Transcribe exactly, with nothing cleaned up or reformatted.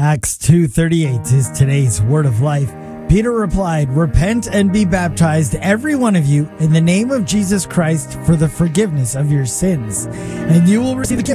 Acts two thirty-eight is today's word of life. Peter replied, "Repent and be baptized, every one of you, in the name of Jesus Christ for the forgiveness of your sins, and you will receive the gift